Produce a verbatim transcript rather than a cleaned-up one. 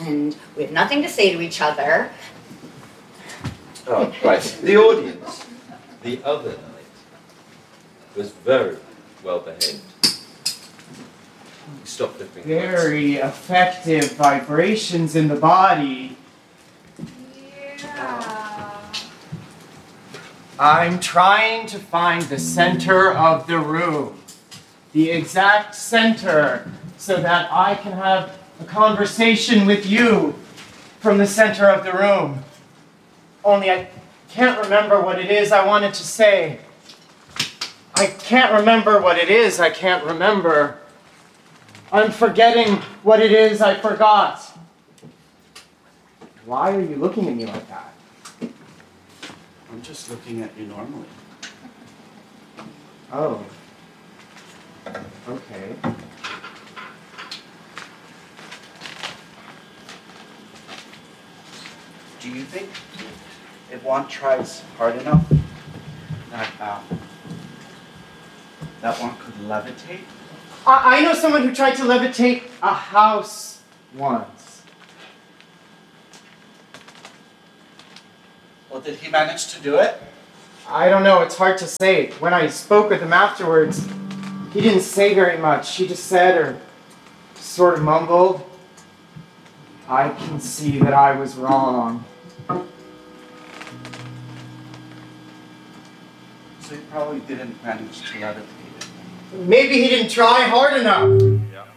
and we have nothing to say to each other. Oh, right. The audience, the other night, was very well behaved. Stop lifting. Very effective vibrations in the body. Yeah. I'm trying to find the center of the room. The exact center, so that I can have a conversation with you from the center of the room. Only I can't remember what it is I wanted to say. I can't remember what it is I can't remember. I'm forgetting what it is I forgot. Why are you looking at me like that? I'm just looking at you normally. Oh. Okay. Do you think if one tries hard enough that um, that one could levitate? I, I know someone who tried to levitate a house once. Well, did he manage to do it? I don't know, it's hard to say. When I spoke with him afterwards, he didn't say very much. He just said or sort of mumbled, I can see that I was wrong. So he probably didn't manage to levitate it. Maybe he didn't try hard enough. Yeah.